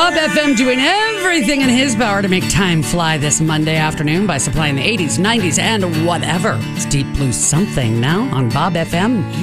Bob FM doing everything in his power to make time fly this Monday afternoon by supplying the 80s, 90s, and whatever. It's Deep Blue Something now on Bob FM.